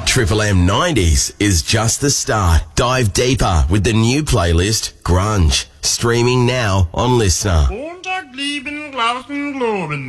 Triple M 90s is just the start. Dive deeper with the new playlist, Grunge. Streaming now on Listener.